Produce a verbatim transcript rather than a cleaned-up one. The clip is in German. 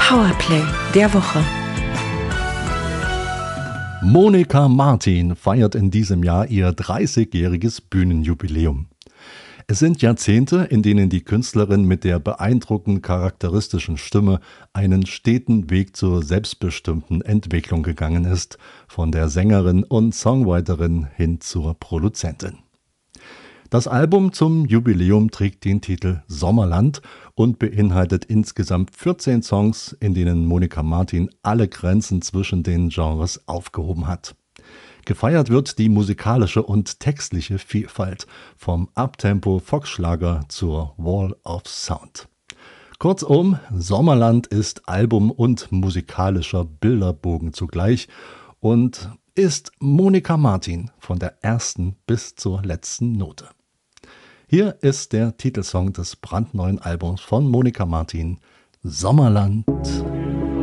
Powerplay der Woche. Monika Martin feiert in diesem Jahr ihr dreißigjähriges Bühnenjubiläum. Es sind Jahrzehnte, in denen die Künstlerin mit der beeindruckend charakteristischen Stimme einen steten Weg zur selbstbestimmten Entwicklung gegangen ist, von der Sängerin und Songwriterin hin zur Produzentin. Das Album zum Jubiläum trägt den Titel Sommerland und beinhaltet insgesamt vierzehn Songs, in denen Monika Martin alle Grenzen zwischen den Genres aufgehoben hat. Gefeiert wird die musikalische und textliche Vielfalt, vom Uptempo-Foxschlager zur Wall of Sound. Kurzum, Sommerland ist Album und musikalischer Bilderbogen zugleich und ist Monika Martin von der ersten bis zur letzten Note. Hier ist der Titelsong des brandneuen Albums von Monika Martin, Sommerland.